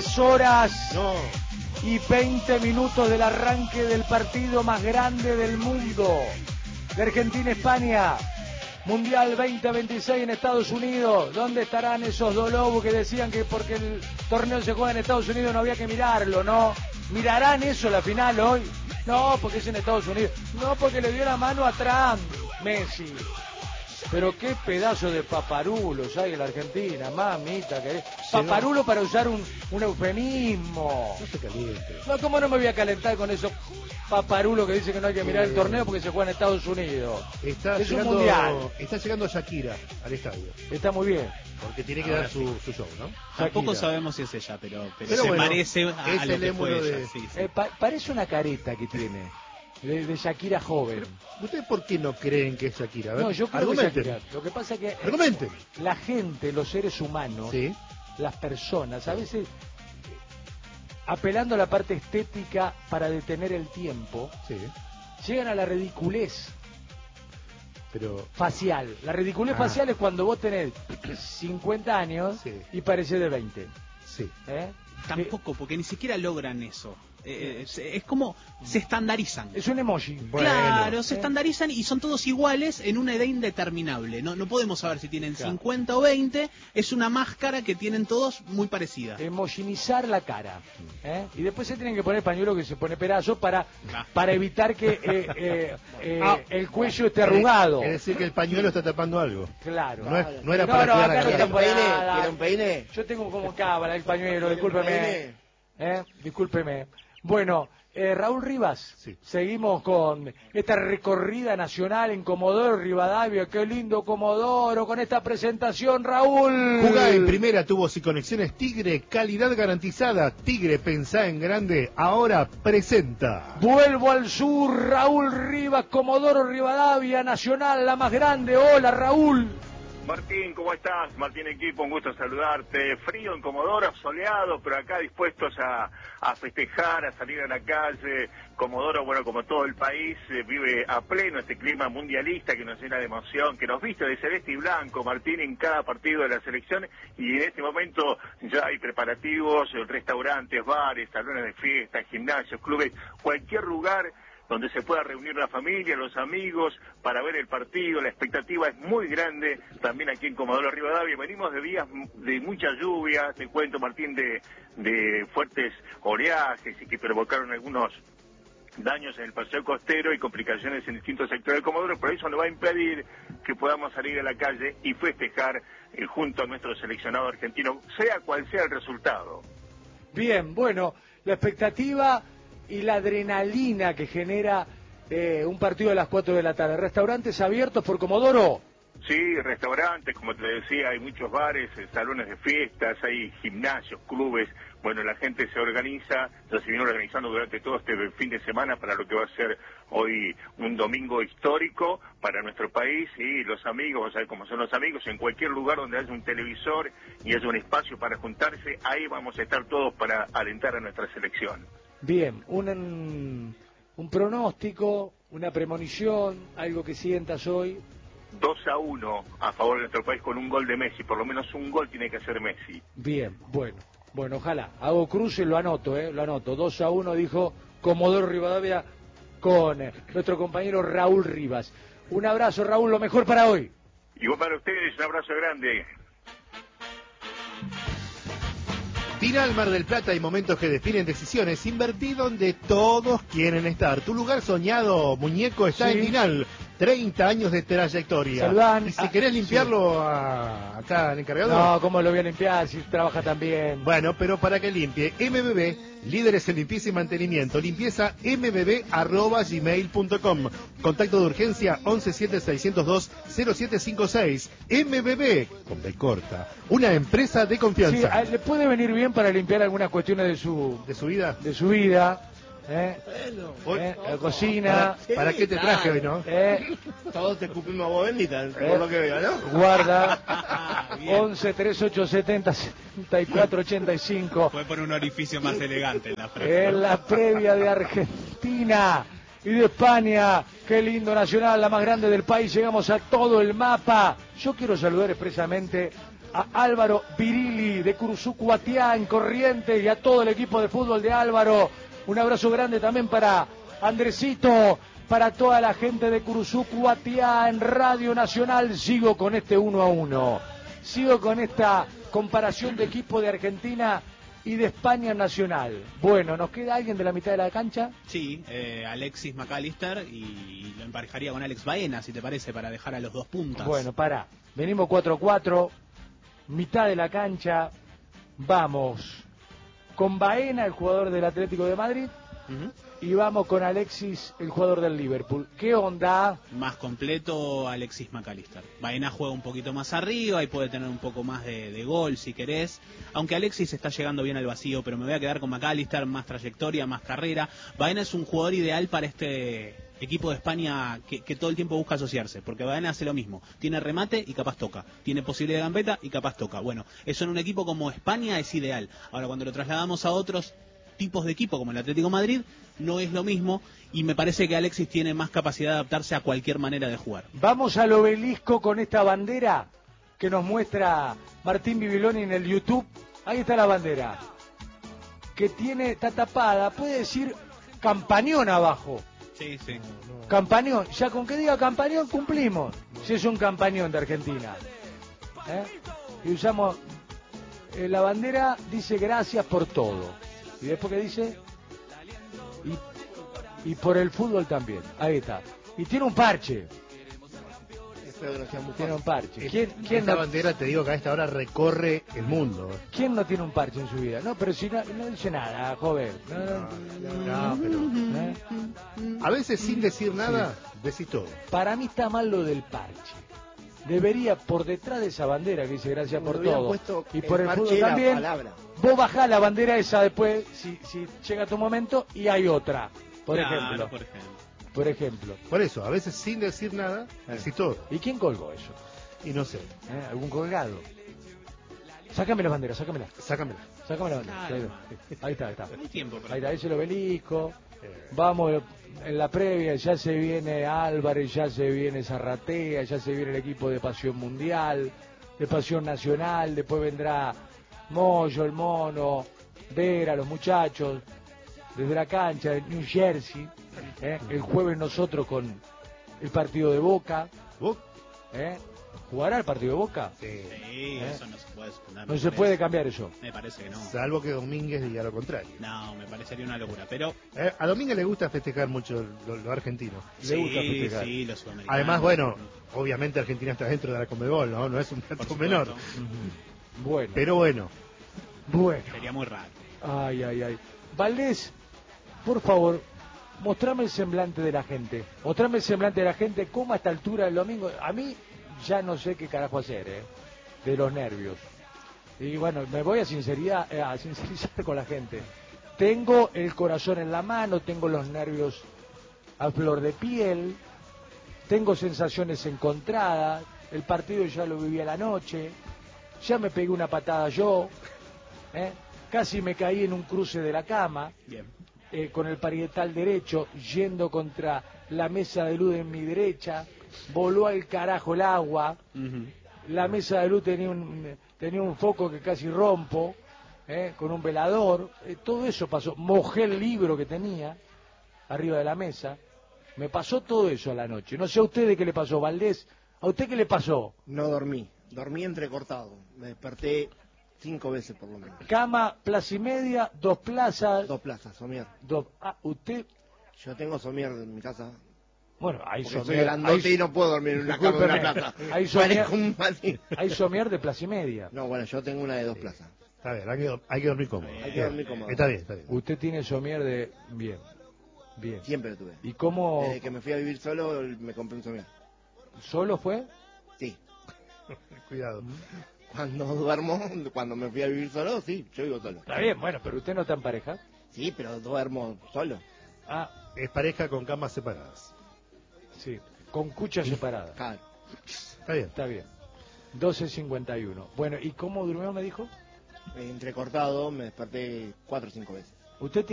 3 horas No. y 20 minutos del arranque del partido más grande del mundo. De Argentina-España. Mundial 2026 en Estados Unidos. ¿Dónde estarán esos dos lobos que decían que porque el torneo se juega en Estados Unidos no había que mirarlo, no? ¿Mirarán eso la final hoy? No, porque es en Estados Unidos. No, porque le dio la mano a Trump, Messi. Pero qué pedazo de paparulos hay en la Argentina, mamita. Que paparulo para usar un eufemismo. No se caliente. No, ¿cómo no me voy a calentar con esos paparulos que dicen que no hay que mirar el torneo porque se juega en Estados Unidos? Es un mundial. Está llegando Shakira al estadio. Está muy bien. Porque tiene que dar su show, ¿no? Tampoco Shakira. sabemos si es ella, pero Pero se bueno, parece es a lo el que fue émulo ella. de- Sí. Parece una careta que tiene. De Shakira joven. ¿Ustedes por qué no creen que es Shakira? A ver, No, yo creo que es argumenten. Shakira. Lo que pasa es que Argumenten. la gente, los seres humanos, Sí. las personas, a veces apelando a la parte estética para detener el tiempo, Sí. llegan a la ridiculez Pero facial. La ridiculez facial es cuando vos tenés 50 años Sí. y parecés de 20. sí. Tampoco, porque ni siquiera logran eso. Es como se estandarizan. Es un emoji. Claro, se estandarizan y son todos iguales en una edad indeterminable. No podemos saber si tienen 50 o 20. Es una máscara que tienen todos muy parecida. Emojinizar la cara. Y después se tienen que poner pañuelo que se pone pedazo para evitar que el cuello esté arrugado. Es decir, que el pañuelo está tapando algo. Claro. No era para cuidar acá la no cara. está nada. ¿Quiere un peine? Yo tengo como cábala el pañuelo, discúlpeme. Discúlpeme. Bueno, Raúl Rivas, Sí. seguimos con esta recorrida nacional en Comodoro Rivadavia. Qué lindo Comodoro con esta presentación, Raúl. Jugá en primera, tubos y conexiones Tigre, calidad garantizada. Tigre, pensá en grande, ahora presenta. Vuelvo al sur, Raúl Rivas, Comodoro Rivadavia, Nacional, la más grande. Hola, Raúl. Martín, ¿cómo estás? Martín Equipo, un gusto saludarte. Frío en Comodoro, soleado, pero acá dispuestos a festejar, a salir a la calle. Comodoro, bueno, como todo el país, vive a pleno este clima mundialista que nos llena de emoción, que nos viste de celeste y blanco, Martín, en cada partido de la selección. Y en este momento ya hay preparativos, restaurantes, bares, salones de fiesta, gimnasios, clubes, cualquier lugar donde se pueda reunir la familia, los amigos, para ver el partido. La expectativa es muy grande, también aquí en Comodoro Rivadavia. Venimos de días de mucha lluvia, te cuento, Martín, de fuertes oleajes y que provocaron algunos daños en el paseo costero y complicaciones en distintos sectores de Comodoro, pero eso no va a impedir que podamos salir a la calle y festejar junto a nuestro seleccionado argentino, sea cual sea el resultado. Bien, bueno, la expectativa y la adrenalina que genera un partido a las 4 de la tarde. ¿Restaurantes abiertos por Comodoro? Sí, restaurantes, como te decía, hay muchos bares, salones de fiestas, hay gimnasios, clubes. Bueno, la gente se organiza, ya se viene organizando durante todo este fin de semana para lo que va a ser hoy un domingo histórico para nuestro país, y los amigos, ¿sabes cómo son los amigos? En cualquier lugar donde haya un televisor y haya un espacio para juntarse, ahí vamos a estar todos para alentar a nuestra selección. Bien, un pronóstico, una premonición, algo que sientas hoy. 2-1 a favor de nuestro país con un gol de Messi, por lo menos un gol tiene que hacer Messi. Bien, bueno, ojalá. Hago cruce, lo anoto, lo anoto. 2-1 dijo Comodoro Rivadavia con nuestro compañero Raúl Rivas. Un abrazo, Raúl, lo mejor para hoy. Igual para ustedes, un abrazo grande. Final Mar del Plata y momentos que definen decisiones. Invertí donde todos quieren estar. Tu lugar soñado, muñeco, está en Final. 30 años de trayectoria. Saludán. Y si querés limpiarlo acá al encargado. No, ¿cómo lo voy a limpiar si trabaja tan bien? Bueno, pero para que limpie, MBB, líderes en limpieza y mantenimiento. Limpieza mbb@gmail.com. Contacto de urgencia 1176020756. MBB, con B corta. Una empresa de confianza. Sí, le puede venir bien para limpiar algunas cuestiones de su vida. De su vida. La cocina. ¿Para qué te traje hoy, no? Todos te escupimos a vos, bendita, por lo que veo, ¿no? Guarda. 11 3870 7485. Fue por un orificio más elegante en la frente. En la previa de Argentina y de España. Qué lindo Nacional, la más grande del país. Llegamos a todo el mapa. Yo quiero saludar expresamente a Álvaro Virilli, Alexis de Curuzú Cuatiá en Corrientes y a todo el equipo de fútbol de Álvaro. Un abrazo grande también para Andresito, para toda la gente de Curuzú Cuatiá en Radio Nacional. Sigo con este 1-1. Sigo con esta comparación de equipo de Argentina y de España Nacional. Bueno, ¿nos queda alguien de la mitad de la cancha? Sí, Alexis McAllister, y lo emparejaría con Alex Baena, si te parece, para dejar a los dos puntas. Bueno, pará. Venimos 4-4, mitad de la cancha. Vamos con Baena, el jugador del Atlético de Madrid, y vamos con Alexis, el jugador del Liverpool. ¿Qué onda? Más completo Alexis McAllister. Baena juega un poquito más arriba y puede tener un poco más de gol si querés. Aunque Alexis está llegando bien al vacío, pero me voy a quedar con McAllister, más trayectoria, más carrera. Baena es un jugador ideal para este equipo de España que todo el tiempo busca asociarse, porque Baena hace lo mismo. Tiene remate y capaz toca. Tiene posibilidad de gambeta y capaz toca. Bueno, eso en un equipo como España es ideal. Ahora, cuando lo trasladamos a otros tipos de equipo como el Atlético de Madrid, no es lo mismo, y me parece que Alexis tiene más capacidad de adaptarse a cualquier manera de jugar. Vamos al obelisco con esta bandera que nos muestra Martín Bibiloni en el YouTube. Ahí está la bandera, que está tapada, puede decir Campañón abajo. Sí, sí. Campañón, ya con que diga Campañón cumplimos, si es un Campañón de Argentina. Y usamos, la bandera dice gracias por todo. Y después que dice, y por el fútbol también. Ahí está. Y tiene un parche. Tiene un parche. ¿Quién Esta no, bandera, te digo que a esta hora recorre el mundo. ¿quién no tiene un parche en su vida? No, pero si no dice nada, joven. No, pero a veces sin decir nada, decís todo. Para mí está mal lo del parche. Debería, por detrás de esa bandera que dice gracias por todo, y por el fútbol también, vos bajás la bandera esa después, si llega tu momento, y hay otra, por ejemplo. Por ejemplo. Por eso, a veces sin decir nada, decís todo. ¿Y quién colgó eso? Y no sé. ¿Algún colgado? Sácame la bandera, sácamela. Sácamela. Sácame la bandera. Ahí está. Hay tiempo para Ahí está, ese es el obelisco. Vamos en la previa, ya se viene Álvarez, ya se viene Zarratea, ya se viene el equipo de Pasión Mundial, de Pasión Nacional, después vendrá Moyo, el Mono, Vera, los muchachos, desde la cancha de New Jersey. El jueves nosotros con el partido de Boca. ¿Jugará el partido de Boca? Sí, eso no se puede suspender. No se puede cambiar eso. Me parece que no. Salvo que Domínguez diga lo contrario. No, me parecería una locura, pero... A Domínguez le gusta festejar mucho lo argentino. Le gusta festejar. Sí, los sudamericanos. Además, bueno, obviamente Argentina está dentro de la Conmebol, ¿no? No es un plato menor. Bueno. Pero bueno. Sería muy raro. Ay. Valdés, por favor, mostrame el semblante de la gente. Mostrame el semblante de la gente, cómo a esta altura del domingo... A mí ya no sé qué carajo hacer, de los nervios. Y bueno, me voy a sincerizar con la gente. Tengo el corazón en la mano, tengo los nervios a flor de piel, tengo sensaciones encontradas, el partido ya lo viví a la noche, ya me pegué una patada yo, casi me caí en un cruce de la cama. Bien. Con el parietal derecho, yendo contra la mesa de luz en mi derecha, voló al carajo el agua, la mesa de luz tenía un foco que casi rompo, con un velador, todo eso pasó, mojé el libro que tenía arriba de la mesa, me pasó todo eso a la noche. No sé a usted qué le pasó, Valdés, ¿a usted qué le pasó? No dormí entrecortado, me desperté 5 veces por lo menos. Cama, plaza y media, 2 plazas. 2 plazas, somier. Usted... Yo tengo somier en mi casa. Bueno, hay somier. somier. Soy grandote y no puedo dormir en una cama de una plaza. Hay somier de plaza y media. No, bueno, yo tengo una de 2 plazas. Está bien, hay que dormir cómodo. Hay que dormir cómodo. Está bien. Usted tiene somier de... Bien. Siempre lo tuve. ¿Y cómo...? Desde que me fui a vivir solo, me compré un somier. ¿Solo fue? Sí. Cuidado. Cuando me fui a vivir solo, sí, yo vivo solo. Está bien, bueno, pero usted no está en pareja. Sí, pero duermo solo. Es pareja con camas separadas. Sí, con cuchas separadas. Claro. Está bien. 12:51. Bueno, ¿y cómo durmió, me dijo? Entrecortado, me desperté 4 o 5 veces. ¿Usted